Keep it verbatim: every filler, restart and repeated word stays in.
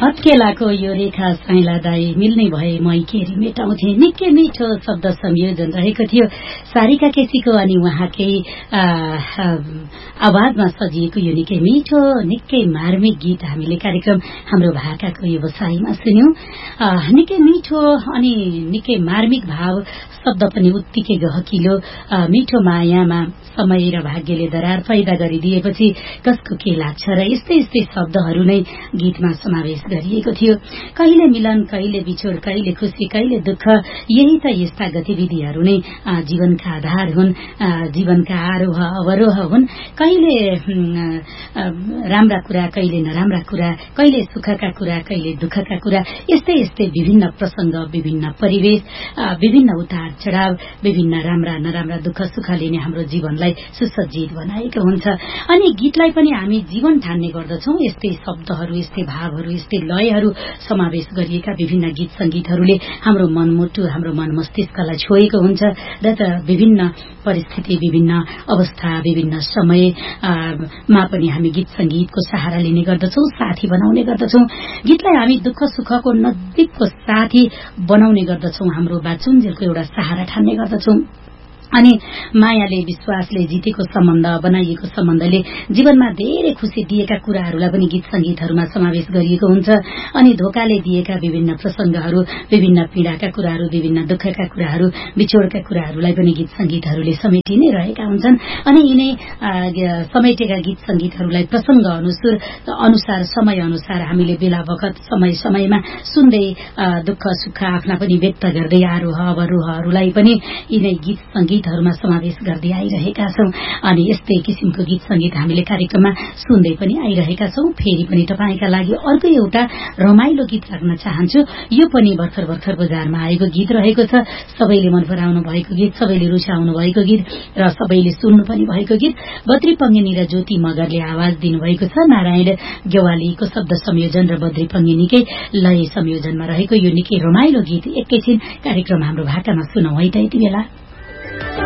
हत्केलाको यो रेखा साइला दाई मिल्ने भए मै केरी मेटाउँथे। निकै मिठो शब्द संयोजन रहेको थियो सारिका केसीको अनि उहाँकै आवाजमा सजिएको यो निकै मिठो निकै मार्मिक गीत हामीले कार्यक्रम हाम्रो भाकाको व्यवसायमा सुन्यौं। निकै मिठो अनि निकै मार्मिक भाव शब्द पनि उत्तिकै गहकिलो मिठो मायामा समय र भाग्यले दरार पैदा गरिदिएपछि कसको के लाग्छ र यस्तै यस्तै शब्दहरू नै गीतमा समावेश गरिएको थियो। कहिले मिलन कहिले बिछोड कहिले खुशी कहिले दुःख यही त यस्ता गतिविधिहरू नै जीवनका आधार हुन् जीवनका आरोह अवरोह हुन्। कहिले राम्रा कुरा कहिले नराम्रा कुरा कहिले सुखका कुरा कहिले दुःखका कुरा यस्तै यस्तै विभिन्न प्रसंग विभिन्न परिवेश विभिन्न उतार चढ़ाव विभिन्न राम्रा नराम्रा दुःख सुखले नै हाम्रो जीवनलाई सुसज्जित बनाएको हुन्छ। अनि गीतलाई पनि हामी जीवन ठान्ने गर्दछौं। यस्तै शब्दहरू यस्तै भावहरू यस्तै लयहरू समावेश गरिएका विभिन्न गीत संगीतहरूले हाम्रो मनमुटु हाम्रो मन मस्तिष्कलाई छोएको हुन्छ र त विभिन्न परिस्थिति विभिन्न अवस्था विभिन्न समयमा पनि हामी गीत संगीतको सहारा लिने गर्दछौं साथी बनाउने गर्दछौं। गीतलाई हामी दुःख सुखको नजिकको साथी बनाउने गर्दछौं हाम्रो बाचुन्जेलको एउटा सहारा ठान्ने गर्दछौं। अनि मायाले विश्वासले जितेको सम्बन्ध बनाइएको सम्बन्धले जीवनमा धेरै खुशी दिएका कुराहरूलाई पनि गीत संगीतहरूमा समावेश गरिएको हुन्छ। अनि धोकाले दिएका विभिन्न प्रसंगहरू विभिन्न पीड़ाका कुराहरू विभिन्न दुःखका कुराहरू बिछोडका कुराहरूलाई पनि गीत संगीतहरूले समेटि नै रहेका हुन्छन्। अनि यिनै समेटेका गीत संगीतहरूलाई प्रसंग अनुसार अनुसार समय अनुसार हामीले बेला बखत समय समयमा सुन्दै दुःख सुख आफ्ना पनि व्यक्त गर्दै आरोह अवरोहहरूलाई पनि यिनै गीत संगीत मा समावेश गर्दै आइरहेका छौं। अनि यस्तै किसिमको गीत संगीत हामीले कार्यक्रममा सुन्दै पनि आइरहेका छौं। फेरि पनि तपाईका लागि अर्को एउटा रमाइलो गीत राख्न चाहन्छु। यो पनि भर्खर भर्खर बजारमा आएको गीत रहेको छ। सबैले मन पराउनु भएको गीत सबैले रुचाउनु भएको गीत र सबैले सुन्नु पनि भएको गीत बद्री पङ्गेनी र ज्योति मगरले आवाज दिनुभएको छ। नारायण गेवालीको शब्द संयोजन र बद्री पङ्गेनीकै लय संयोजनमा रहेको यो निकै रमाइलो गीत एकैछिन कार्यक्रम हाम्रो भाकामा सुनौ है त यति बेला।